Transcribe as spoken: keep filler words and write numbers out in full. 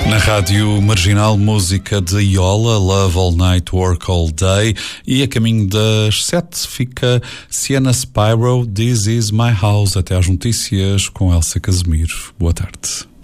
Na Rádio Marginal, música de Iola, Love All Night, Work All Day. E a caminho das sete fica Sienna Spyro, This Is My House. Até às notícias com Elsa Casimiro. Boa tarde.